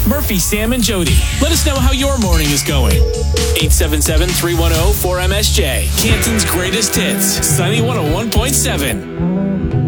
Murphy, Sam, and Jody. Let us know how your morning is going. 877-310-4MSJ. Canton's greatest hits. Sunny 101.7.